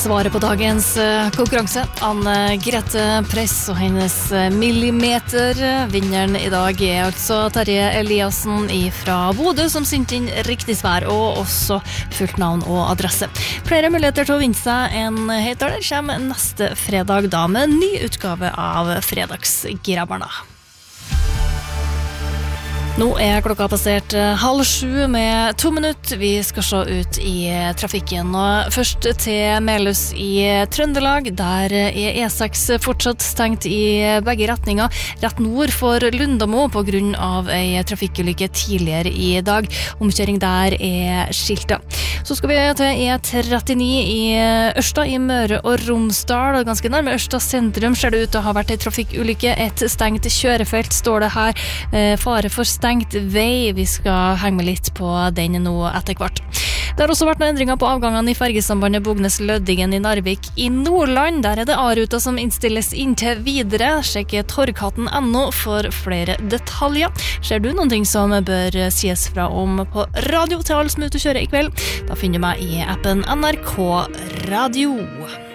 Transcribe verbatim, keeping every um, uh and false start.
svaret på dagens konkurranse. Anne Grete Press og hennes millimeter. Vinneren i dag er altså Terje Eliassen fra Bodø, som sendte inn riktig svar og også fullt navn og adresse. Flere muligheter til å vinne seg en høyttaler kommer neste fredag da med en ny utgave av Fredagsgrabberne. Nå er klokka passert halv sju med to minutter. Vi skal se ut i trafikken. Og først til Melhus i Trøndelag. Der er E seks fortsatt stengt i begge retninger. Rett nord for Lundamo på grunn av en trafikkulykke tidligere i dag. Omkjøring der er skiltet. Så skal vi til E trettini i Ørsta i Møre og Romsdal. Og ganske nærme Ørsta sentrum ser det ut til å ha vært en trafikkulykke. Et stengt kjørefelt står det her. Fare for stengt vei. Vi skal henge med litt på den nå etter hvert. Det har også vært noen endringer på avgangene i fergesambandet Bognes-Lødingen i Narvik i Nordland. Der er det A-ruta som innstilles inntil videre. Sjekk torghatten punktum no for flere detaljer. Ser du noen ting som bør sies fra om på radio til alle som er ute og kjører i kveld? Da finner du meg i appen N R K Radio.